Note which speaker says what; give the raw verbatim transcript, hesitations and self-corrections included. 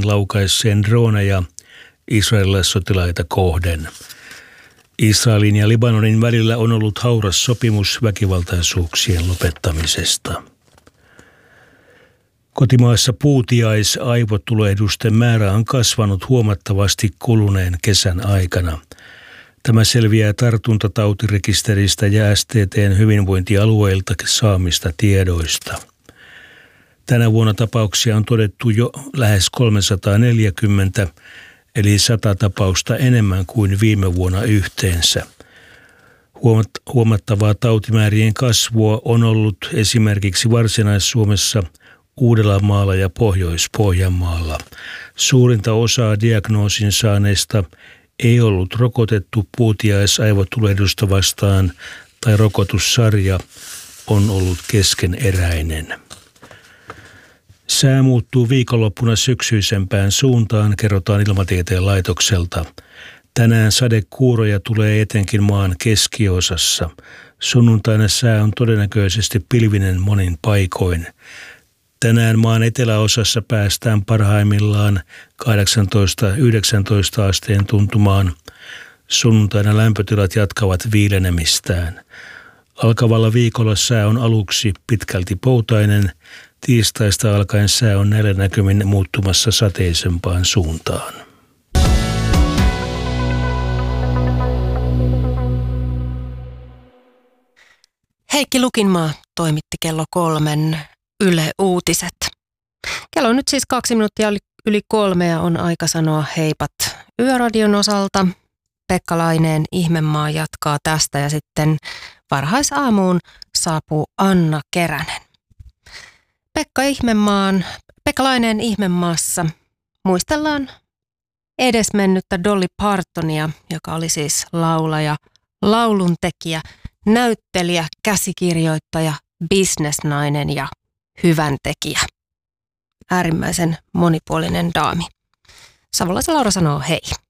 Speaker 1: Irakin laukaisseen droneja israelilaissotilaita kohden. Israelin ja Libanonin välillä on ollut hauras sopimus väkivaltaisuuksien lopettamisesta. Kotimaassa puutiais-aivotulehdusten määrä on kasvanut huomattavasti kuluneen kesän aikana. Tämä selviää tartuntatautirekisteristä ja S T T:n hyvinvointialueilta saamista tiedoista. Tänä vuonna tapauksia on todettu jo lähes kolmesataaneljäkymmentä, eli sata tapausta enemmän kuin viime vuonna yhteensä. Huomattavaa tautimäärien kasvua on ollut esimerkiksi Varsinais-Suomessa, Uudellamaalla ja Pohjois-Pohjanmaalla. Suurinta osaa diagnoosin saaneista ei ollut rokotettu puutiais-aivotulehdusta vastaan tai rokotussarja on ollut keskeneräinen. Sää muuttuu viikonloppuna syksyisempään suuntaan, kerrotaan Ilmatieteen laitokselta. Tänään sadekuuroja tulee etenkin maan keskiosassa. Sunnuntaina sää on todennäköisesti pilvinen monin paikoin. Tänään maan eteläosassa päästään parhaimmillaan kahdeksantoista yhdeksäntoista asteen tuntumaan. Sunnuntaina lämpötilat jatkavat viilenemistään. Alkavalla viikolla sää on aluksi pitkälti poutainen. Tiistaista alkaen sää on näillä näkymin muuttumassa sateisempaan suuntaan.
Speaker 2: Heikki Lukinmaa toimitti kello kolmen Yle Uutiset. Kello on nyt siis kaksi minuuttia yli kolme ja on aika sanoa heipat Yöradion osalta. Pekka Laineen Ihmemaa jatkaa tästä ja sitten varhaisaamuun saapuu Anna Keränen. Pekka Ihmemaan, Pekka Laineen Ihmemaassa muistellaan edesmennyttä Dolly Partonia, joka oli siis laulaja, lauluntekijä, näyttelijä, käsikirjoittaja, bisnesnainen ja hyväntekijä. Äärimmäisen monipuolinen daami. Savolaisen Laura sanoo hei.